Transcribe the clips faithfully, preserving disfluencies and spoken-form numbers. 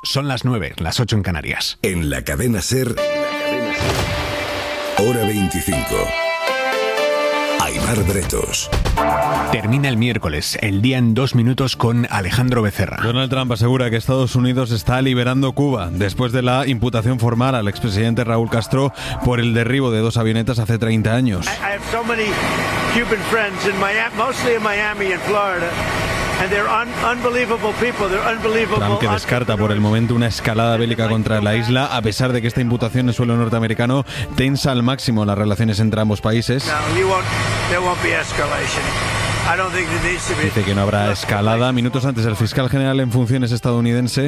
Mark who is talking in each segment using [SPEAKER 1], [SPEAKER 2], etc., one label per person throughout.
[SPEAKER 1] Son las nueve, las ocho en Canarias.
[SPEAKER 2] En la cadena SER, Hora veinticinco. Aimar Bretos.
[SPEAKER 1] Termina el miércoles, el día en dos minutos con Alejandro Becerra.
[SPEAKER 3] Donald Trump asegura que Estados Unidos está liberando Cuba después de la imputación formal al expresidente Raúl Castro por el derribo de dos avionetas hace treinta años.
[SPEAKER 4] I have so many Cuban friends in Miami, mostly in Miami and Florida.
[SPEAKER 3] Trump, que descarta por el momento una escalada bélica contra la isla, a pesar de que esta imputación en suelo norteamericano tensa al máximo las relaciones entre ambos países. Dice que no habrá escalada. Minutos antes, el fiscal general en funciones estadounidense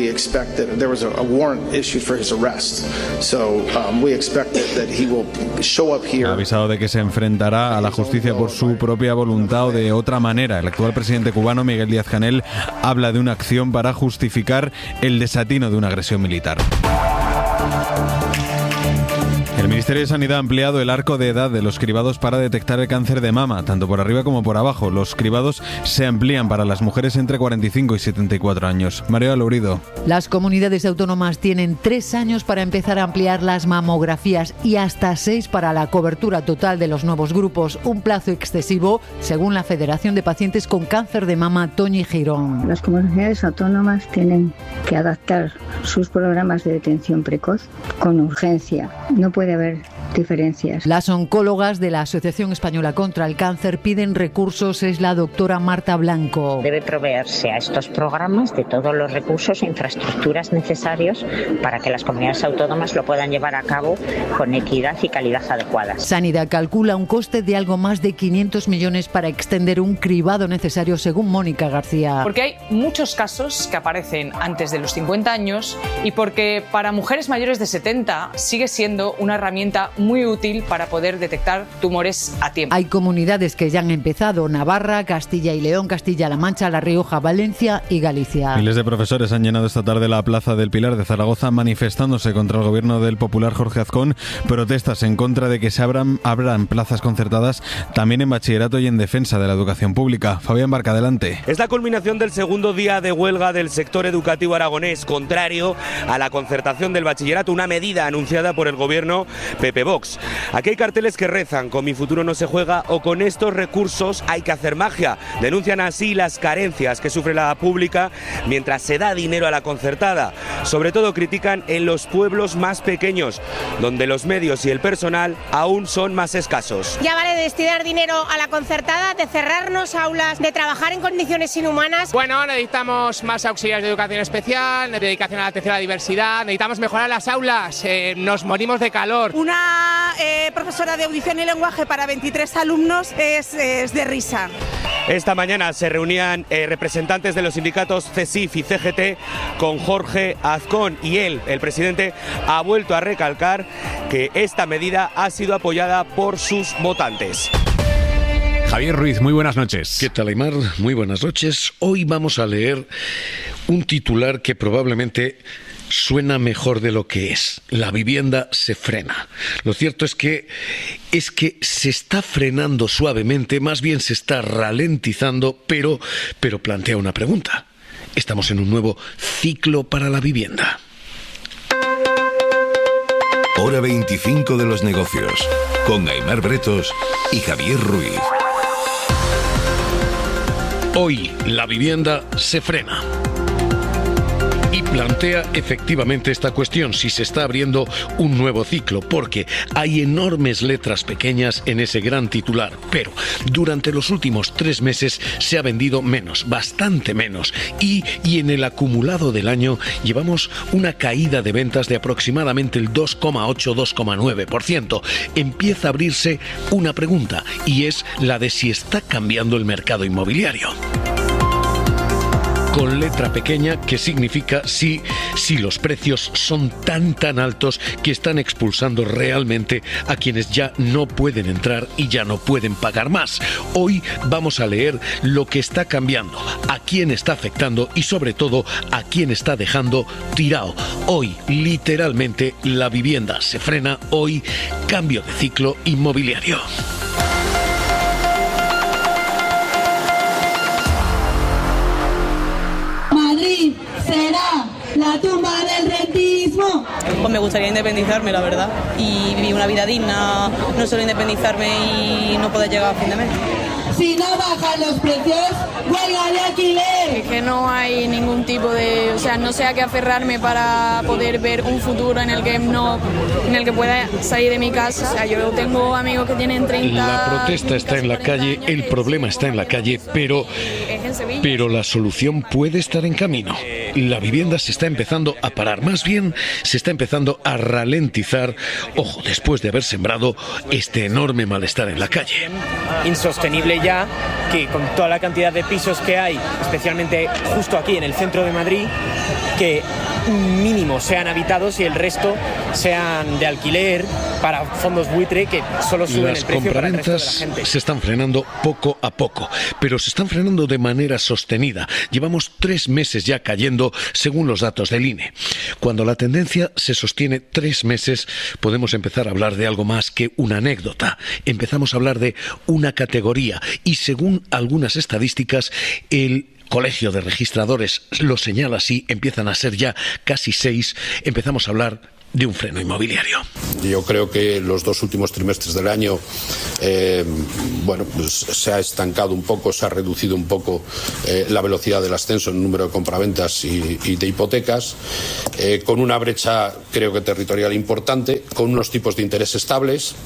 [SPEAKER 3] ha avisado de que se enfrentará a la justicia por su propia voluntad o de otra manera. El actual presidente cubano, Miguel Díaz-Canel, habla de una acción para justificar el desatino de una agresión militar. El Ministerio de Sanidad ha ampliado el arco de edad de los cribados para detectar el cáncer de mama, tanto por arriba como por abajo. Los cribados se amplían para las mujeres entre cuarenta y cinco y setenta y cuatro años. María Lourido.
[SPEAKER 5] Las comunidades autónomas tienen tres años para empezar a ampliar las mamografías y hasta seis para la cobertura total de los nuevos grupos. Un plazo excesivo, según la Federación de Pacientes con Cáncer de Mama, Toñi Girón.
[SPEAKER 6] Las comunidades autónomas tienen que adaptar sus programas de detención precoz con urgencia. No puede haber diferencias.
[SPEAKER 5] Las oncólogas de la Asociación Española contra el Cáncer piden recursos. Es la doctora Marta Blanco.
[SPEAKER 7] Debe proveerse a estos programas de todos los recursos e infraestructuras necesarios para que las comunidades autónomas lo puedan llevar a cabo con equidad y calidad adecuadas.
[SPEAKER 5] Sanidad calcula un coste de algo más de quinientos millones para extender un cribado necesario, según Mónica García.
[SPEAKER 8] Porque hay muchos casos que aparecen antes de los cincuenta años y porque para mujeres mayores de setenta sigue siendo una herramienta muy útil para poder detectar tumores a tiempo.
[SPEAKER 5] Hay comunidades que ya han empezado: Navarra, Castilla y León, Castilla-La Mancha, La Rioja, Valencia y Galicia.
[SPEAKER 3] Miles de profesores han llenado esta tarde la Plaza del Pilar de Zaragoza manifestándose contra el gobierno del popular Jorge Azcón. Protestas en contra de que se abran, abran plazas concertadas también en bachillerato y en defensa de la educación pública. Fabián Barca, adelante.
[SPEAKER 9] Es la culminación del segundo día de huelga del sector educativo aragonés, contrario a la concertación del bachillerato, una medida anunciada por el gobierno P P Vox. Aquí hay carteles que rezan: con mi futuro no se juega, o con estos recursos hay que hacer magia. Denuncian así las carencias que sufre la pública mientras se da dinero a la concertada. Sobre todo critican en los pueblos más pequeños, donde los medios y el personal aún son más escasos.
[SPEAKER 10] Ya vale de destinar dinero a la concertada, de cerrarnos aulas, de trabajar en condiciones inhumanas.
[SPEAKER 11] Bueno, necesitamos más auxiliares de educación especial, dedicación a la atención a la diversidad, necesitamos mejorar las aulas, eh, nos morimos de calor.
[SPEAKER 12] Una eh, profesora de audición y lenguaje para veintitrés alumnos es, es de risa.
[SPEAKER 9] Esta mañana se reunían eh, representantes de los sindicatos CESIF y C G T con Jorge Azcón, y él, el presidente, ha vuelto a recalcar que esta medida ha sido apoyada por sus votantes.
[SPEAKER 1] Javier Ruiz, muy buenas noches.
[SPEAKER 13] ¿Qué tal, Aimar? Muy buenas noches. Hoy vamos a leer un titular que probablemente suena mejor de lo que es. La vivienda se frena. Lo cierto es que es que se está frenando suavemente, más bien se está ralentizando, pero, pero plantea una pregunta. Estamos en un nuevo ciclo para la vivienda.
[SPEAKER 2] Hora veinticinco de los negocios, con Aimar Bretos y Javier Ruiz.
[SPEAKER 13] Hoy la vivienda se frena. Y plantea efectivamente esta cuestión, si se está abriendo un nuevo ciclo, porque hay enormes letras pequeñas en ese gran titular, pero durante los últimos tres meses se ha vendido menos, bastante menos, y, y en el acumulado del año llevamos una caída de ventas de aproximadamente el dos coma ocho a dos coma nueve por ciento. Empieza a abrirse una pregunta, y es la de si está cambiando el mercado inmobiliario. Con letra pequeña, que significa si, si los precios son tan tan altos que están expulsando realmente a quienes ya no pueden entrar y ya no pueden pagar más. Hoy vamos a leer lo que está cambiando, a quién está afectando y sobre todo a quién está dejando tirado. Hoy, literalmente, la vivienda se frena. Hoy, cambio de ciclo inmobiliario.
[SPEAKER 14] Será la la tumba del rentismo.
[SPEAKER 15] Pues me gustaría independizarme, la verdad, y vivir una vida digna, no solo independizarme y no poder llegar a fin de mes.
[SPEAKER 14] Si no bajan los precios, huelga de alquiler.
[SPEAKER 16] Es que no hay ningún tipo de, o sea, no sé a qué aferrarme para poder ver un futuro en el que no, en el que pueda salir de mi casa. O sea, yo tengo amigos que tienen treinta.
[SPEAKER 13] La protesta está en la calle, el problema está en la calle, pero, pero la solución puede estar en camino. La vivienda se está empezando a parar, más bien se está empezando a ralentizar, ojo, después de haber sembrado este enorme malestar en la calle.
[SPEAKER 17] Insostenible ya que con toda la cantidad de pisos que hay, especialmente justo aquí en el centro de Madrid, que mínimo sean habitados y el resto sean de alquiler para fondos buitre que solo suben
[SPEAKER 13] Las
[SPEAKER 17] el precio para el resto de la
[SPEAKER 13] compraventas
[SPEAKER 17] gente.
[SPEAKER 13] se están frenando poco a poco, pero se están frenando de manera sostenida. Llevamos tres meses ya cayendo según los datos del I N E. Cuando la tendencia se sostiene tres meses, podemos empezar a hablar de algo más que una anécdota. Empezamos a hablar de una categoría y según algunas estadísticas, el Colegio de Registradores lo señala así, empiezan a ser ya casi seis, empezamos a hablar de un freno inmobiliario.
[SPEAKER 18] Yo creo que los dos últimos trimestres del año eh, bueno, pues se ha estancado un poco, se ha reducido un poco eh, la velocidad del ascenso en el número de compraventas y, y de hipotecas, eh, con una brecha creo que territorial importante, con unos tipos de interés estables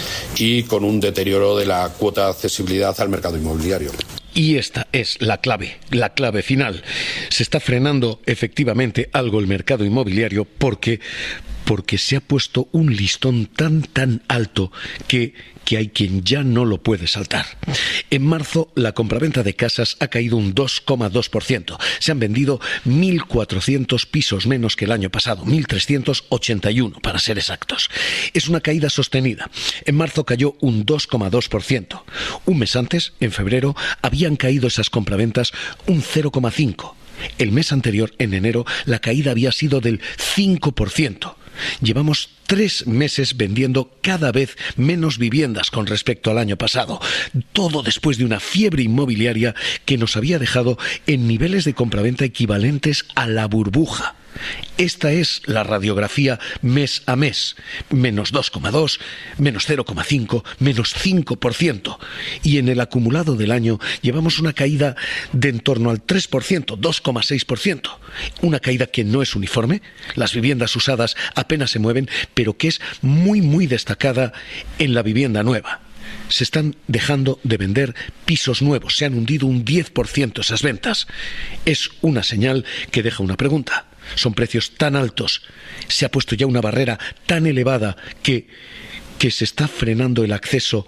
[SPEAKER 18] y con un deterioro de la cuota de accesibilidad al mercado inmobiliario.
[SPEAKER 13] Y esta es la clave, la clave final. Se está frenando efectivamente algo el mercado inmobiliario porque, porque se ha puesto un listón tan, tan alto que, que hay quien ya no lo puede saltar. En marzo, la compraventa de casas ha caído un dos coma dos por ciento. Se han vendido mil cuatrocientos pisos menos que el año pasado, mil trescientos ochenta y uno para ser exactos. Es una caída sostenida. En marzo cayó un dos coma dos por ciento. Un mes antes, en febrero, habían caído esas compraventas un cero coma cinco por ciento. El mes anterior, en enero, la caída había sido del cinco por ciento. Llevamos tres meses vendiendo cada vez menos viviendas con respecto al año pasado. Todo después de una fiebre inmobiliaria que nos había dejado en niveles de compraventa equivalentes a la burbuja. Esta es la radiografía mes a mes. Menos dos coma dos, menos cero coma cinco, menos cinco por ciento. Y en el acumulado del año llevamos una caída de en torno al tres por ciento, dos coma seis por ciento. Una caída que no es uniforme. Las viviendas usadas apenas se mueven, pero que es muy, muy destacada en la vivienda nueva. Se están dejando de vender pisos nuevos. Se han hundido un diez por ciento esas ventas. Es una señal que deja una pregunta. Son precios tan altos, se ha puesto ya una barrera tan elevada que, que se está frenando el acceso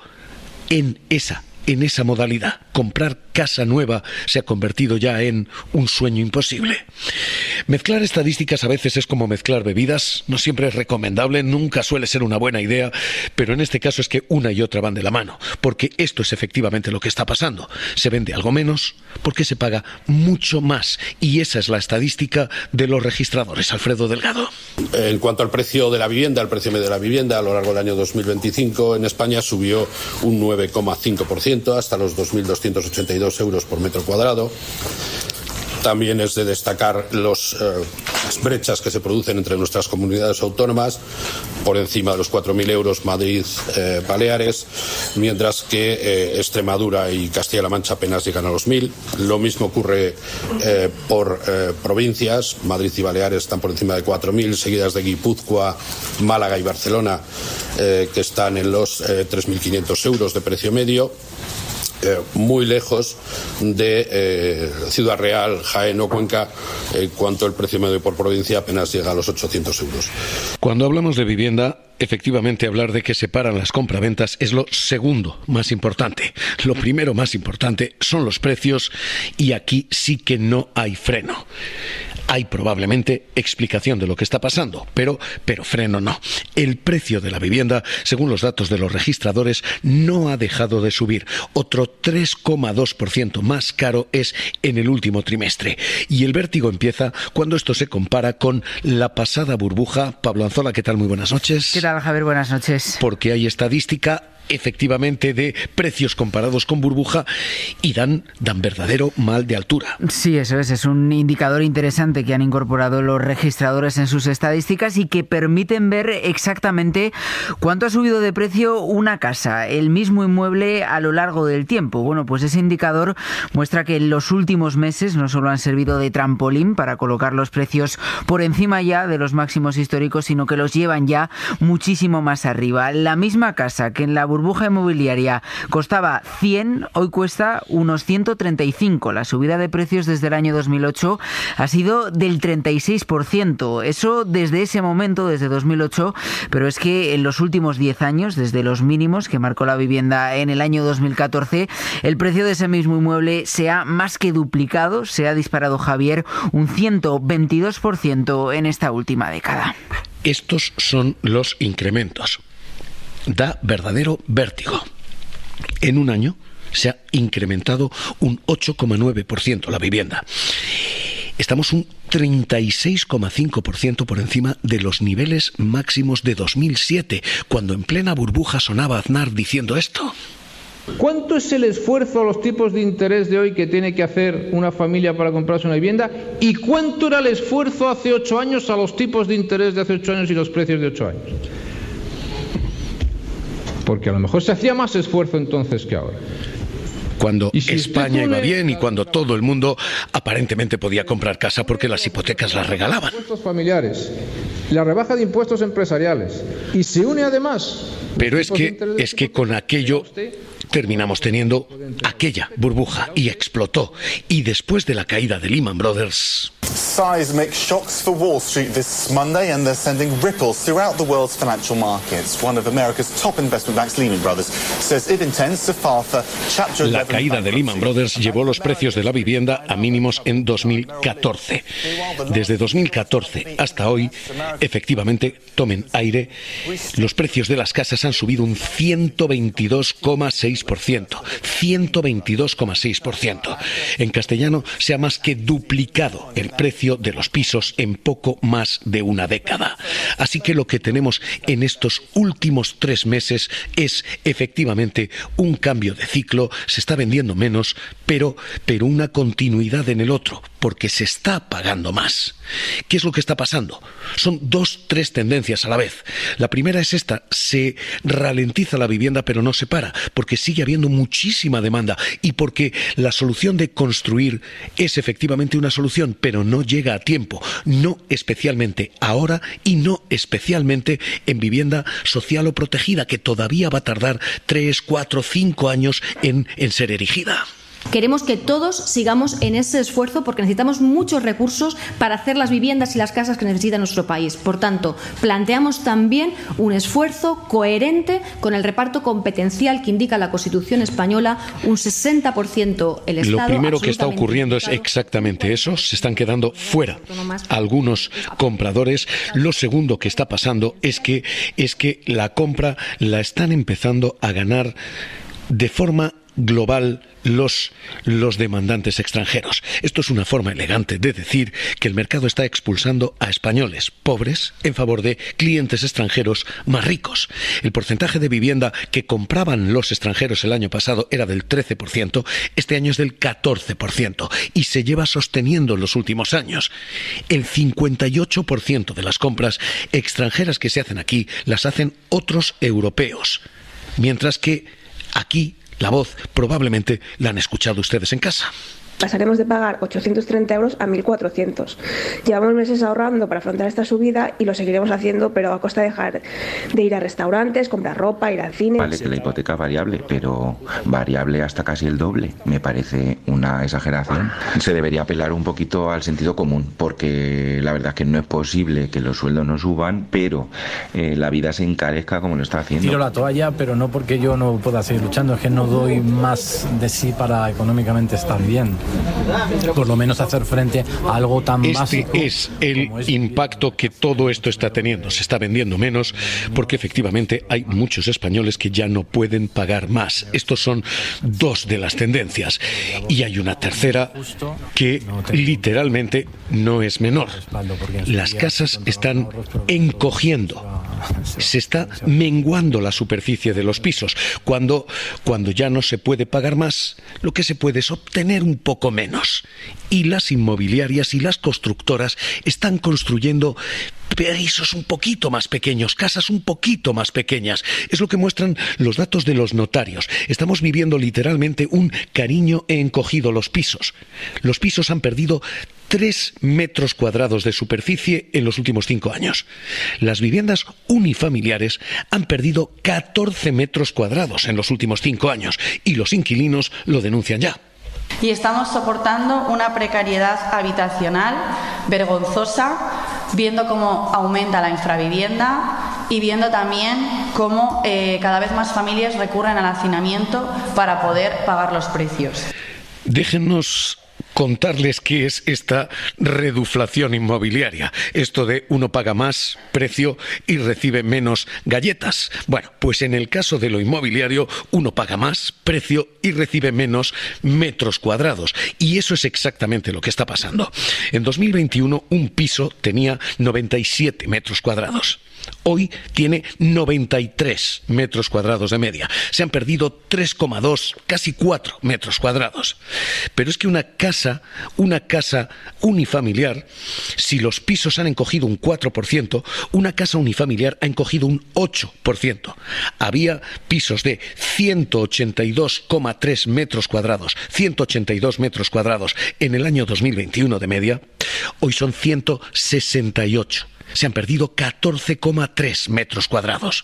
[SPEAKER 13] en esa, en esa modalidad. Comprar casa nueva se ha convertido ya en un sueño imposible. Mezclar estadísticas a veces es como mezclar bebidas, no siempre es recomendable, nunca suele ser una buena idea, pero en este caso es que una y otra van de la mano, porque esto es efectivamente lo que está pasando. Se vende algo menos porque se paga mucho más, y esa es la estadística de los registradores. Alfredo Delgado.
[SPEAKER 18] En cuanto al precio de la vivienda, el precio medio de la vivienda a lo largo del año dos mil veinticinco en España subió un nueve coma cinco por ciento hasta los dos mil doscientos ochenta y dos euros por metro cuadrado. También es de destacar los, eh, las brechas que se producen entre nuestras comunidades autónomas, por encima de los cuatro mil euros Madrid, eh, Baleares, mientras que eh, Extremadura y Castilla-La Mancha apenas llegan a los mil. Lo mismo ocurre eh, por eh, provincias. Madrid y Baleares están por encima de cuatro mil, seguidas de Guipúzcoa, Málaga y Barcelona, eh, que están en los eh, tres mil quinientos euros de precio medio. Eh, muy lejos de eh, Ciudad Real, Jaén o Cuenca, en cuanto el precio medio por provincia apenas llega a los ochocientos euros.
[SPEAKER 13] Cuando hablamos de vivienda, efectivamente hablar de que se paran las compraventas es lo segundo más importante. Lo primero más importante son los precios, y aquí sí que no hay freno. Hay probablemente explicación de lo que está pasando, pero, pero freno no. El precio de la vivienda, según los datos de los registradores, no ha dejado de subir. Otro tres coma dos por ciento más caro es en el último trimestre. Y el vértigo empieza cuando esto se compara con la pasada burbuja. Pablo Anzola, ¿qué tal? Muy buenas noches.
[SPEAKER 19] ¿Qué tal, Javier? Buenas noches.
[SPEAKER 13] Porque hay estadística efectivamente de precios comparados con burbuja y dan, dan verdadero mal de altura.
[SPEAKER 19] Sí, eso es, es un indicador interesante que han incorporado los registradores en sus estadísticas y que permiten ver exactamente cuánto ha subido de precio una casa, el mismo inmueble a lo largo del tiempo. Bueno, pues ese indicador muestra que en los últimos meses no solo han servido de trampolín para colocar los precios por encima ya de los máximos históricos, sino que los llevan ya muchísimo más arriba. La misma casa que en la burbuja inmobiliaria costaba cien, hoy cuesta unos ciento treinta y cinco. La subida de precios desde el año dos mil ocho ha sido del treinta y seis por ciento. Eso desde ese momento, desde dos mil ocho, pero es que en los últimos diez años, desde los mínimos que marcó la vivienda en el año dos mil catorce, el precio de ese mismo inmueble se ha más que duplicado, se ha disparado, Javier, un ciento veintidós por ciento en esta última década.
[SPEAKER 13] Estos son los incrementos. Da verdadero vértigo. En un año se ha incrementado un ocho coma nueve por ciento la vivienda. Estamos un treinta y seis coma cinco por ciento por encima de los niveles máximos de dos mil siete, cuando en plena burbuja sonaba Aznar diciendo esto.
[SPEAKER 20] ¿Cuánto es el esfuerzo a los tipos de interés de hoy que tiene que hacer una familia para comprarse una vivienda? ¿Y cuánto era el esfuerzo hace ocho años a los tipos de interés de hace ocho años y los precios de ocho años? Porque a lo mejor se hacía más esfuerzo entonces que ahora.
[SPEAKER 13] Cuando
[SPEAKER 20] si
[SPEAKER 13] España
[SPEAKER 20] pone...
[SPEAKER 13] iba bien y cuando todo el mundo aparentemente podía comprar casa porque las hipotecas las regalaban.
[SPEAKER 20] Impuestos familiares, la rebaja de impuestos empresariales y se une además.
[SPEAKER 13] Pero es que es que con aquello terminamos teniendo aquella burbuja y explotó. Y después de la caída de Lehman Brothers,
[SPEAKER 21] Seismic shocks for Wall Street this Monday, and they're sending ripples throughout the world's financial markets. One of America's top investment banks, Lehman Brothers, says it intends to file for Chapter
[SPEAKER 13] la caída de Lehman Brothers llevó los precios de la vivienda a mínimos en dos mil catorce. Desde dos mil catorce hasta hoy, efectivamente, tomen aire, los precios de las casas han subido un ciento veintidós coma seis por ciento. ciento veintidós coma seis por ciento. En castellano se ha más que duplicado el precio de los pisos en poco más de una década. Así que lo que tenemos en estos últimos tres meses es efectivamente un cambio de ciclo. Se está vendiendo menos, pero, pero una continuidad en el otro, porque se está pagando más. ¿Qué es lo que está pasando? Son dos, tres tendencias a la vez. La primera es esta: se ralentiza la vivienda pero no se para, porque sigue habiendo muchísima demanda y porque la solución de construir es efectivamente una solución, pero no llega a tiempo, no especialmente ahora y no especialmente en vivienda social o protegida, que todavía va a tardar tres, cuatro, cinco años en, en ser erigida.
[SPEAKER 22] Queremos que todos sigamos en ese esfuerzo porque necesitamos muchos recursos para hacer las viviendas y las casas que necesita nuestro país. Por tanto, planteamos también un esfuerzo coherente con el reparto competencial que indica la Constitución española, un sesenta por ciento el Estado.
[SPEAKER 13] Lo primero que está ocurriendo es exactamente eso, se están quedando fuera algunos compradores. Lo segundo que está pasando es que, es que la compra la están empezando a ganar de forma global los, los demandantes extranjeros. Esto es una forma elegante de decir que el mercado está expulsando a españoles pobres en favor de clientes extranjeros más ricos. El porcentaje de vivienda que compraban los extranjeros el año pasado era del trece por ciento, este año es del catorce por ciento y se lleva sosteniendo en los últimos años. El cincuenta y ocho por ciento de las compras extranjeras que se hacen aquí las hacen otros europeos, mientras que aquí la voz probablemente la han escuchado ustedes en casa.
[SPEAKER 23] Pasaremos de pagar ochocientos treinta euros a mil cuatrocientos. Llevamos meses ahorrando para afrontar esta subida y lo seguiremos haciendo, pero a costa de dejar de ir a restaurantes, comprar ropa, ir al cine.
[SPEAKER 24] Vale que la hipoteca es variable, pero variable hasta casi el doble. Me parece una exageración. Se debería apelar un poquito al sentido común, porque la verdad es que no es posible que los sueldos no suban, pero eh, la vida se encarezca como lo está haciendo.
[SPEAKER 25] Tiro la toalla, pero no porque yo no pueda seguir luchando, es que no doy más de sí para económicamente estar bien.
[SPEAKER 4] por lo menos hacer frente a algo tan
[SPEAKER 13] este
[SPEAKER 4] básico.
[SPEAKER 13] Este es el es... impacto que todo esto está teniendo. Se está vendiendo menos porque efectivamente hay muchos españoles que ya no pueden pagar más. Estos son dos de las tendencias. Y hay una tercera que literalmente no es menor. Las casas están encogiendo. Se está menguando la superficie de los pisos. Cuando, cuando ya no se puede pagar más, lo que se puede es obtener un poco menos. Y las inmobiliarias y las constructoras están construyendo pisos un poquito más pequeños, casas un poquito más pequeñas. Es lo que muestran los datos de los notarios. Estamos viviendo literalmente un cariño encogido los pisos. Los pisos han perdido tres metros cuadrados de superficie en los últimos cinco años. Las viviendas unifamiliares han perdido catorce metros cuadrados en los últimos cinco años y los inquilinos lo denuncian ya.
[SPEAKER 6] Y estamos soportando una precariedad habitacional vergonzosa, viendo cómo aumenta la infravivienda y viendo también cómo eh, cada vez más familias recurren al hacinamiento para poder pagar los precios.
[SPEAKER 13] Déjennos contarles qué es esta reduflación inmobiliaria, esto de uno paga más precio y recibe menos galletas. Bueno, pues en el caso de lo inmobiliario, uno paga más precio y recibe menos metros cuadrados. Y eso es exactamente lo que está pasando. En dos mil veintiuno, un piso tenía noventa y siete metros cuadrados. Hoy tiene noventa y tres metros cuadrados de media. Se han perdido tres coma dos, casi cuatro metros cuadrados. Pero es que una casa, una casa unifamiliar, si los pisos han encogido un cuatro por ciento, una casa unifamiliar ha encogido un ocho por ciento. Había pisos de ciento ochenta y dos coma tres metros cuadrados, ciento ochenta y dos metros cuadrados en el año dos mil veintiuno de media. Hoy son ciento sesenta y ocho. Se han perdido catorce coma tres metros cuadrados.